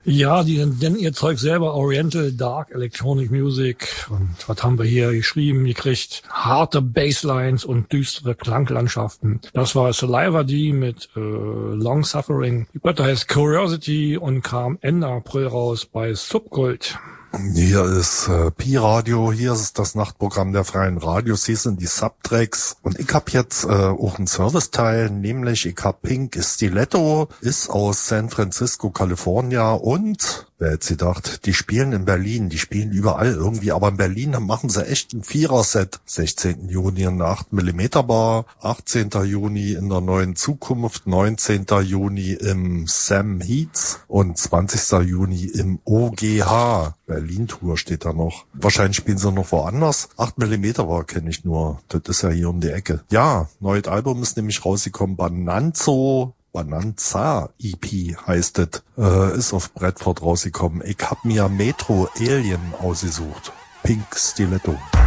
Ja, die nennen ihr Zeug selber Oriental Dark Electronic Music. Und was haben wir hier geschrieben? Gekriegt harte Basslines und düstere Klanglandschaften. Das war Saliva D mit Long Suffering. Die Platte heißt Curiosity und kam Ende April raus bei Subkult. Hier ist Pi-Radio, hier ist das Nachtprogramm der freien Radios, hier sind die Subtracks und ich hab jetzt auch einen Serviceteil, nämlich ich hab Pink Stiletto, ist aus San Francisco, California und, wer hätte gedacht, die spielen in Berlin, die spielen überall irgendwie, aber in Berlin machen sie echt ein Vierer-Set. 16. Juni in der 8mm Bar, 18. Juni in der Neuen Zukunft, 19. Juni im Sam Heats und 20. Juni im OGH. Berlin-Tour steht da noch. Wahrscheinlich spielen sie noch woanders. 8mm Bar kenne ich nur. Das ist ja hier um die Ecke. Ja, neues Album ist nämlich rausgekommen. Bananza EP heißt es. Ist auf Bradford rausgekommen. Ich hab mir Metro Alien ausgesucht. Pink Stiletto.